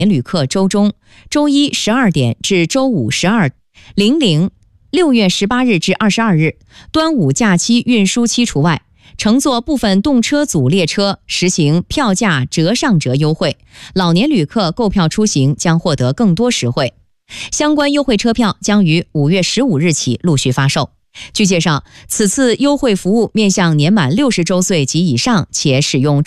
旅客周中周一12点至周五12:00 6月18日至22日端午假期运输期除外，乘坐部分动车组列车实行票价折上折优惠，老年旅客购票出行将获得更多实惠。相关优惠车票将于5月15日起陆续发售。据介绍，此次优惠服务面向年满60周岁及以上且使用